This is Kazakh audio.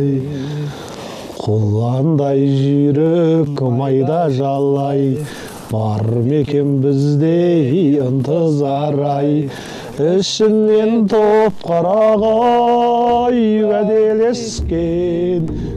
ай құландай жүйрік майда жалай бар мекен біздей ынтызар ай ішінен топ қарағай уәделескен